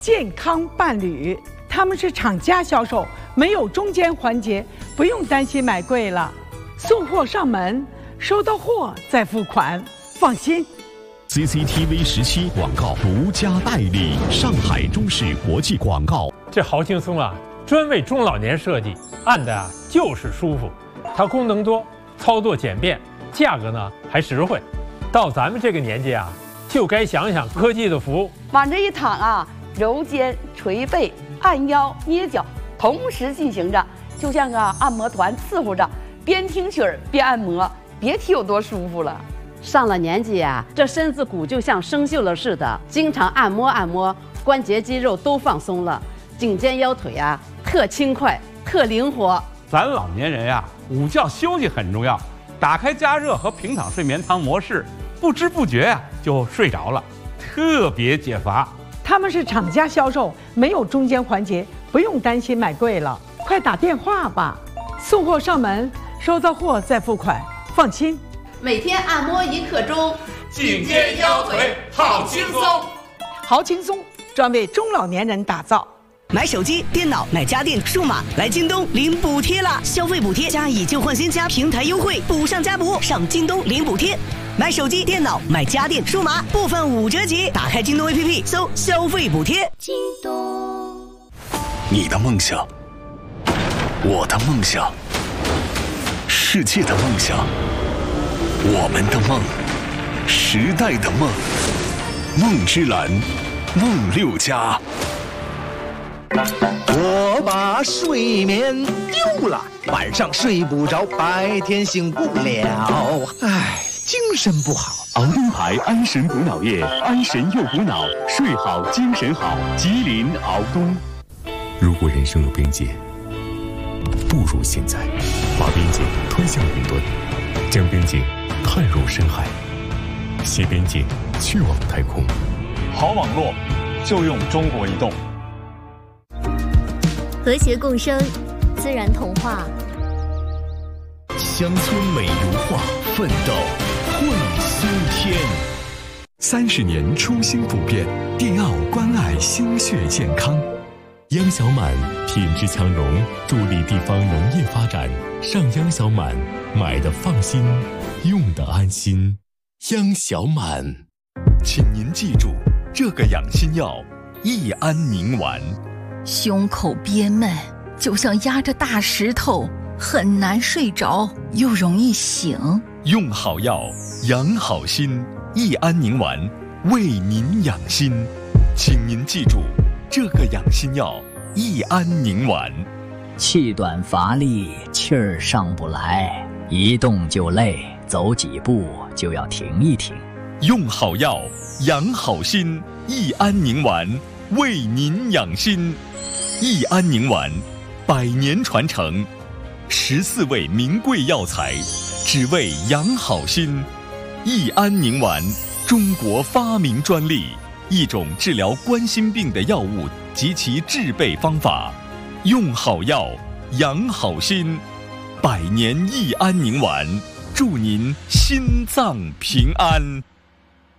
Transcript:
健康伴侣，他们是厂家销售，没有中间环节，不用担心买贵了，送货上门，收到货再付款，放心。 CCTV 17广告独家代理，上海中视国际广告。 这豪轻松啊，专为中老年设计，按的就是舒服。它功能多，操作简便，价格呢还实惠。到咱们这个年纪啊，就该想想科技的福。 往这一躺啊，揉肩、捶背、按腰、捏脚，同时进行着，就像个按摩团伺候着，边听曲儿边按摩，别提有多舒服了。 上了年纪啊，这身子骨就像生锈了似的，经常按摩按摩，关节肌肉都放松了，颈肩腰腿啊特轻快、特灵活。 咱老年人呀，午觉休息很重要，打开加热和平躺睡眠汤模式，不知不觉呀就睡着了，特别解乏。 他们是厂家销售，没有中间环节，不用担心买贵了，快打电话吧，送货上门，收到货再付款，放心。 每天按摩1刻钟， 颈肩腰腿好轻松， 好轻松，专为中老年人打造。 买手机、电脑、买家电、数码，来京东领补贴啦！消费补贴加以旧换新加平台优惠，补上加补，上京东领补贴。买手机、电脑、买家电、数码，部分5折起。打开京东 APP 搜消费补贴。 京东， 你的梦想，我的梦想，世界的梦想，我们的梦，时代的梦，梦之蓝，梦6家。 我把睡眠丢了，晚上睡不着，白天醒不了，唉，精神不好。 熬东牌安神补脑液，安神又补脑，睡好精神好。吉林熬东。如果人生有边界，不如现在把边界推向云端，将边界探入深海，携边界去往太空。 好网络就用中国移动。 和谐共生，自然童话。 乡村美如画，奋斗会修天。30年初心不变，电奥关爱心血健康。央小满品质强融，助力地方农业发展。上央小满，买的放心，用的安心。央小满，请您记住这个养心药：益安宁丸。 胸口憋闷，就像压着大石头，很难睡着，又容易醒。 用好药，养好心，益安宁丸为您养心。请您记住这个养心药：益安宁丸。 气短乏力，气儿上不来，一动就累，走几步就要停一停。 用好药，养好心，益安宁丸为您养心。益安宁丸100年传承，14味名贵药材，只为养好心。益安宁丸，中国发明专利，一种治疗冠心病的药物及其制备方法。用好药，养好心，100年益安宁丸，祝您心脏平安。